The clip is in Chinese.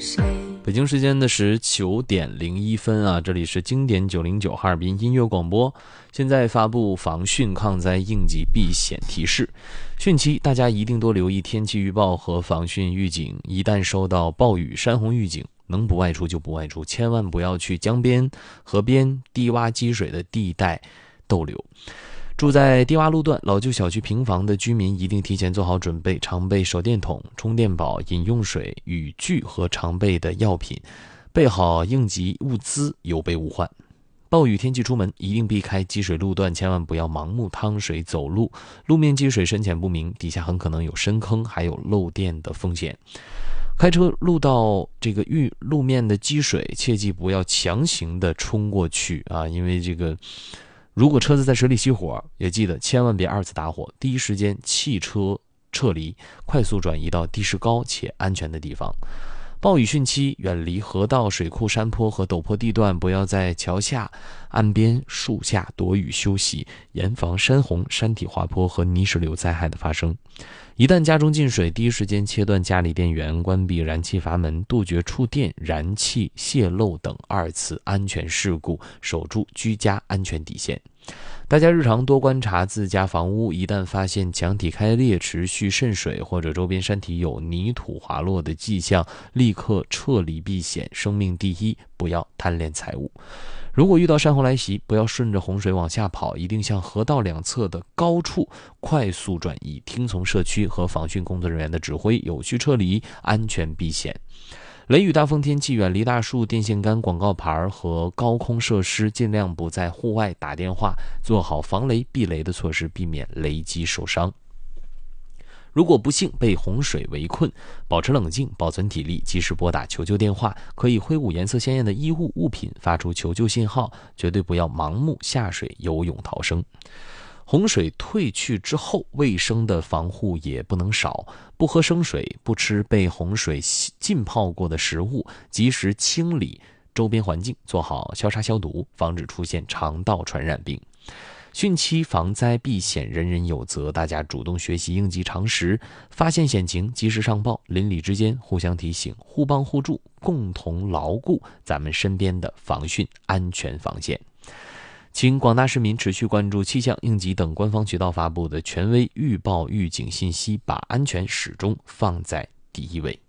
北京时间的19:01啊，这里是经典909哈尔滨音乐广播。现在发布防汛抗灾应急避险提示，汛期大家一定多留意天气预报和防汛预警，一旦收到暴雨、山洪预警，能不外出就不外出，千万不要去江边、河边、低洼积水的地带逗留。住在低洼路段、老旧小区平房的居民一定提前做好准备，常备手电筒、充电宝、饮用水、雨具和常备的药品，备好应急物资，有备无患。暴雨天气出门一定避开积水路段，千万不要盲目趟水走路，路面积水深浅不明，底下很可能有深坑，还有漏电的风险。开车路到路面的积水，切记不要强行的冲过去啊，因为如果车子在水里熄火，也记得千万别二次打火，第一时间汽车撤离，快速转移到地势高且安全的地方。暴雨汛期，远离河道、水库、山坡和陡坡地段，不要在桥下、岸边、树下躲雨休息，严防山洪、山体滑坡和泥石流灾害的发生。一旦家中进水，第一时间切断家里电源，关闭燃气阀门，杜绝触电、燃气泄漏等二次安全事故，守住居家安全底线。大家日常多观察自家房屋，一旦发现墙体开裂、持续渗水或者周边山体有泥土滑落的迹象，立刻撤离避险，生命第一，不要贪恋财物。如果遇到山洪来袭，不要顺着洪水往下跑，一定向河道两侧的高处快速转移，听从社区和防汛工作人员的指挥，有序撤离，安全避险。雷雨大风天气，远离大树、电线杆、广告牌和高空设施，尽量不在户外打电话，做好防雷避雷的措施，避免雷击受伤。如果不幸被洪水围困，保持冷静，保存体力，及时拨打求救电话，可以挥舞颜色鲜艳的衣物物品，发出求救信号，绝对不要盲目下水游泳逃生。洪水退去之后，卫生的防护也不能少，不喝生水，不吃被洪水浸泡过的食物，及时清理周边环境，做好消杀消毒，防止出现肠道传染病。汛期防灾避险，人人有责，大家主动学习应急常识，发现险情及时上报，邻里之间互相提醒，互帮互助，共同牢固咱们身边的防汛安全防线。请广大市民持续关注气象、应急等官方渠道发布的权威预报预警信息，把安全始终放在第一位。